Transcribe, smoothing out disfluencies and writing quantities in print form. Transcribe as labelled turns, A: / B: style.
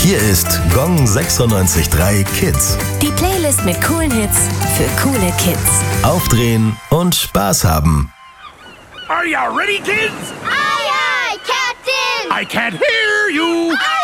A: Hier ist Gong 96.3 Kids.
B: Die Playlist mit coolen Hits für coole Kids.
A: Aufdrehen und Spaß haben.
C: Are you ready, kids?
D: Aye, aye, Captain!
C: I can't hear you.